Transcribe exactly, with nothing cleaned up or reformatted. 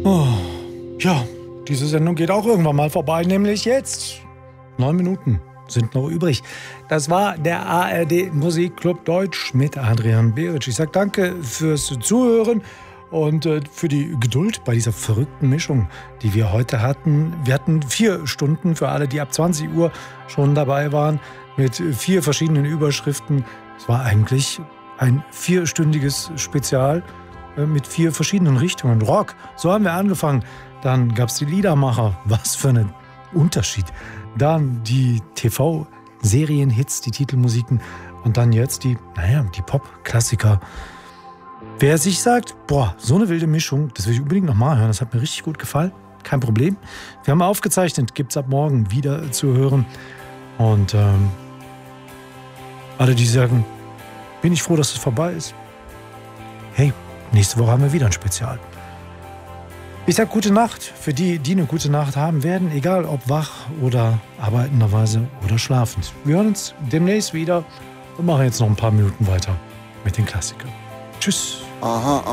Oh, ja, diese Sendung geht auch irgendwann mal vorbei, nämlich jetzt. Neun Minuten sind noch übrig. Das war der A R D Musikclub Deutsch mit Adrian Beritsch. Ich sage danke fürs Zuhören und äh, für die Geduld bei dieser verrückten Mischung, die wir heute hatten. Wir hatten vier Stunden für alle, die ab zwanzig Uhr schon dabei waren, mit vier verschiedenen Überschriften. Es war eigentlich ein vierstündiges Spezial äh, mit vier verschiedenen Richtungen. Rock, so haben wir angefangen. Dann gab es die Liedermacher. Was für ein Unterschied. Dann die T V-Serienhits, die Titelmusiken und dann jetzt die, naja, die Pop-Klassiker. Wer sich sagt, boah, so eine wilde Mischung, das will ich unbedingt nochmal hören, das hat mir richtig gut gefallen, kein Problem. Wir haben aufgezeichnet, gibt es ab morgen wieder zu hören. Und ähm, alle, die sagen, bin ich froh, dass es vorbei ist. Hey, nächste Woche haben wir wieder ein Spezial. Ich sage gute Nacht für die, die eine gute Nacht haben werden, egal ob wach oder arbeitenderweise oder schlafend. Wir hören uns demnächst wieder und machen jetzt noch ein paar Minuten weiter mit den Klassikern. Tschüss. Aha, aha.